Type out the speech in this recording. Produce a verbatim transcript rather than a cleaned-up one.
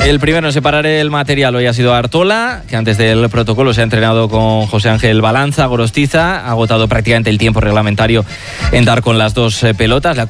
El primero en separar el material hoy ha sido Artola, que antes del protocolo se ha entrenado con José Ángel Balanza, Gorostiza, ha agotado prácticamente el tiempo reglamentario en dar con las dos pelotas.